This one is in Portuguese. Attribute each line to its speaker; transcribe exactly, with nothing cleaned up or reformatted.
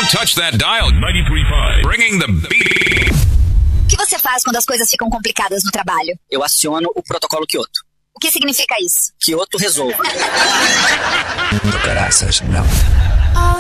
Speaker 1: touch that dial. ninety-three point five. Bringing the beat.
Speaker 2: O que você faz quando as coisas ficam complicadas no trabalho?
Speaker 3: Eu aciono o protocolo Kyoto.
Speaker 2: O que significa isso?
Speaker 3: Kyoto resolve.
Speaker 4: Caraças, não.